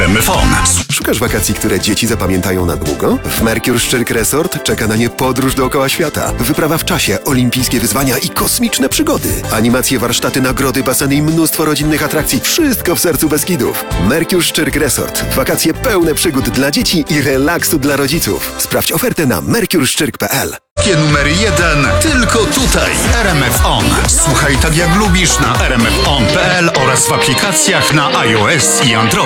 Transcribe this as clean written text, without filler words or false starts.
RMF On. Szukasz wakacji, które dzieci zapamiętają na długo? W Mercure Szczyrk Resort czeka na nie podróż dookoła świata. Wyprawa w czasie, olimpijskie wyzwania i kosmiczne przygody. Animacje, warsztaty, nagrody, baseny i mnóstwo rodzinnych atrakcji. Wszystko w sercu Beskidów. Mercure Szczyrk Resort. Wakacje pełne przygód dla dzieci i relaksu dla rodziców. Sprawdź ofertę na mercureszczyrk.pl. Numer 1 tylko tutaj. RMF On. Słuchaj tak jak lubisz na rmfon.pl oraz w aplikacjach na iOS i Android.